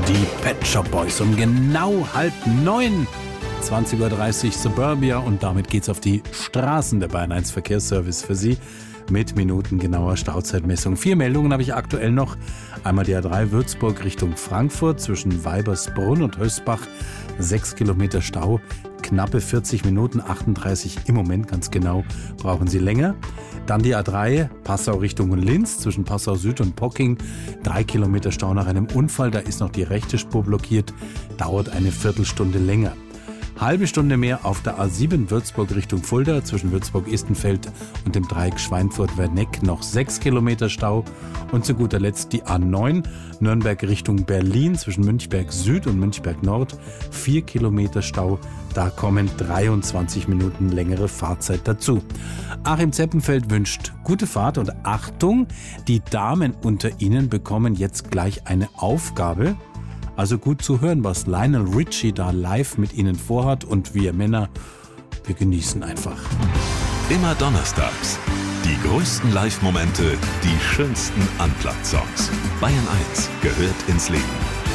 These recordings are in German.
Die Pet Shop Boys um genau 8:30. 20:30 Uhr Suburbia und damit geht's auf die Straßen. Der Bayern 1 Verkehrsservice für Sie mit minutengenauer Stauzeitmessung. 4 Meldungen habe ich aktuell noch. Einmal die A3 Würzburg Richtung Frankfurt zwischen Weibersbrunn und Hösbach. 6 Kilometer Stau, knappe 40 Minuten, 38 im Moment ganz genau, brauchen Sie länger. Dann die A3 Passau Richtung Linz zwischen Passau Süd und Pocking. 3 Kilometer Stau nach einem Unfall, da ist noch die rechte Spur blockiert, dauert eine Viertelstunde länger. Halbe Stunde mehr auf der A7 Würzburg Richtung Fulda zwischen Würzburg-Istenfeld und dem Dreieck Schweinfurt-Werneck noch 6 Kilometer Stau. Und zu guter Letzt die A9 Nürnberg Richtung Berlin zwischen Münchberg Süd und Münchberg Nord 4 Kilometer Stau. Da kommen 23 Minuten längere Fahrzeit dazu. Achim Zeppenfeld wünscht gute Fahrt und Achtung, die Damen unter Ihnen bekommen jetzt gleich eine Aufgabe. Also gut zu hören, was Lionel Richie da live mit Ihnen vorhat und wir Männer, wir genießen einfach. Immer donnerstags. Die größten Live-Momente, die schönsten Unplugged-Songs. Bayern 1 gehört ins Leben.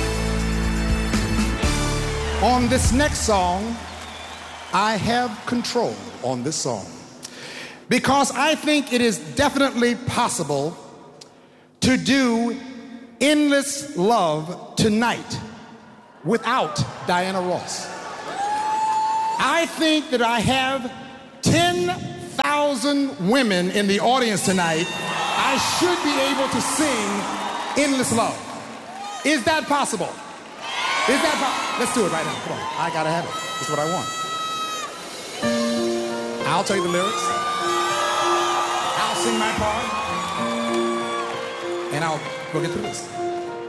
On this next song, I have control on this song. Because I think it is definitely possible to do Endless Love tonight without Diana Ross. I think that I have 10,000 women in the audience tonight. I should be able to sing Endless Love. Is that possible? Is that possible? Let's do it right now. Come on. I gotta have it. That's what I want. I'll tell you the lyrics. I'll sing my part. And we'll get through this.